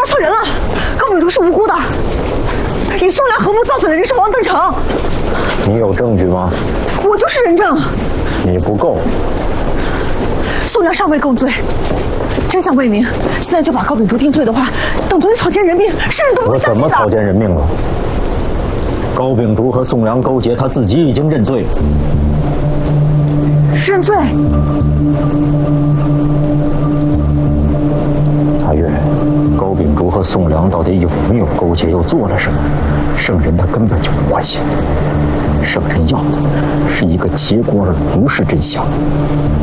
错人了，高秉烛是无辜的，以宋良合谋造反的人是王登成。 你有证据吗？ 我就是人证。 你不够。 宋良尚未供罪，真相未明，现在就把高秉烛定罪的话，等同于草菅人命，世人都不会相信的。 我怎么草菅人命了？高秉烛和宋良勾结，他自己已经认罪。 认罪？ 大岳，高秉烛和宋良到底有没有勾结，又做了什么？圣人他根本就不关心。圣人要的是一个结果，而不是真相。